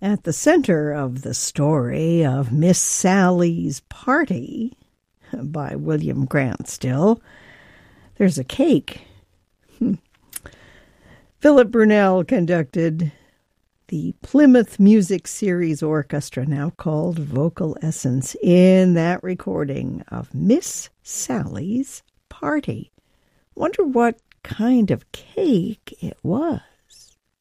At the center of the story of Miss Sally's Party, by William Grant Still, there's a cake. Philip Brunel conducted the Plymouth Music Series Orchestra, now called Vocal Essence, in that recording of Miss Sally's Party. Wonder what kind of cake it was.